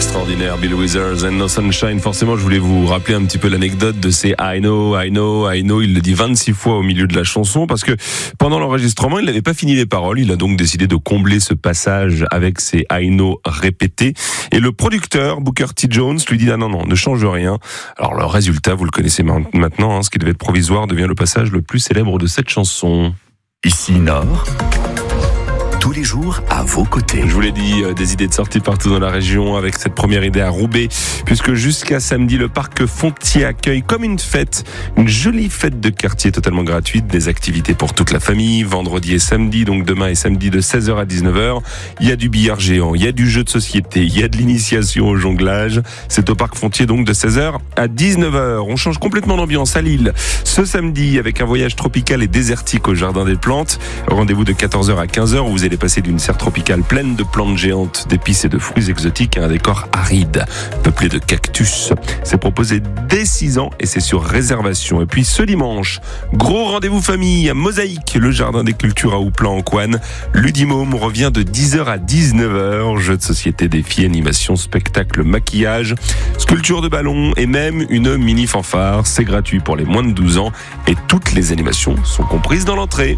Extraordinaire, Bill Withers and No Sunshine. Forcément, je voulais vous rappeler un petit peu l'anecdote de ces I know, I know, I know. Il le dit 26 fois au milieu de la chanson parce que pendant l'enregistrement, il n'avait pas fini les paroles. Il a donc décidé de combler ce passage avec ces I know répétés. Et le producteur, Booker T. Jones, lui dit non, ne change rien. Alors le résultat, vous le connaissez maintenant, ce qui devait être provisoire devient le passage le plus célèbre de cette chanson. Ici Nord, tous les jours à vos côtés. Je vous l'ai dit, des idées de sortie partout dans la région avec cette première idée à Roubaix, puisque jusqu'à samedi, le parc Fontier accueille comme une fête, une jolie fête de quartier totalement gratuite, des activités pour toute la famille, vendredi et samedi, donc demain et samedi de 16h à 19h. Il y a du billard géant, il y a du jeu de société, il y a de l'initiation au jonglage. C'est au parc Fontier donc de 16h à 19h. On change complètement d'ambiance à Lille ce samedi avec un voyage tropical et désertique au Jardin des Plantes. Rendez-vous de 14h à 15h où vous allez passer d'une serre tropicale pleine de plantes géantes, d'épices et de fruits exotiques à un décor aride, peuplé de cactus. C'est proposé dès 6 ans et c'est sur réservation. Et puis ce dimanche, gros rendez-vous famille à Mosaïque, le jardin des cultures à Houplan en Couanne. Ludimome revient de 10h à 19h. Jeux de société, défis, animation, spectacle, maquillage, sculpture de ballon et même une mini fanfare. C'est gratuit pour les moins de 12 ans et toutes les animations sont comprises dans l'entrée.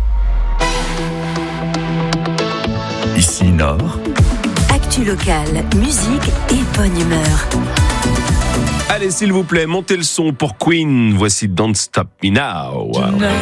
Ici Nord, actu locale, musique et bonne humeur. Allez, s'il vous plaît, montez le son pour Queen. Voici Don't Stop Me Now. Wow.